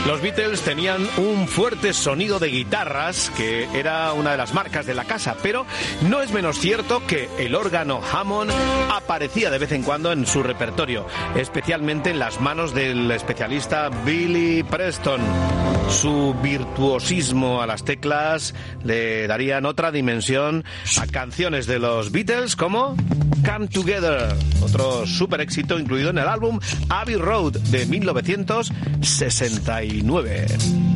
Los Beatles tenían un fuerte sonido de guitarras, que era una de las marcas de la casa, pero no es menos cierto que el órgano Hammond aparecía de vez en cuando en su repertorio, especialmente en las manos del especialista Billy Preston. Su virtuosismo a las teclas le darían otra dimensión a canciones de los Beatles como Come Together, otro super éxito incluido en el álbum Abbey Road de 1969.